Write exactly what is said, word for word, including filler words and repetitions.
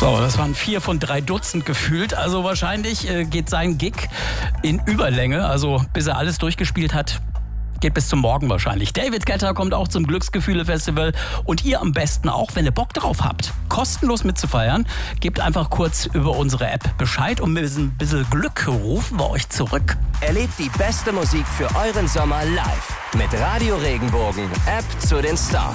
So, das waren vier von drei Dutzend gefühlt. Also wahrscheinlich äh, geht sein Gig in Überlänge. Also bis er alles durchgespielt hat, geht bis zum Morgen wahrscheinlich. David Guetta kommt auch zum Glücksgefühle-Festival. Und ihr am besten auch, wenn ihr Bock drauf habt, kostenlos mitzufeiern, gebt einfach kurz über unsere App Bescheid und mit ein bisschen Glück rufen wir euch zurück. Erlebt die beste Musik für euren Sommer live mit Radio Regenbogen, App zu den Stars.